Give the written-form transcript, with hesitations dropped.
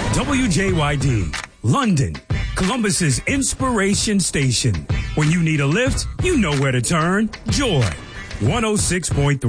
WJYD, London, Columbus's inspiration station. When you need a lift, you know where to turn. Joy, 106.3.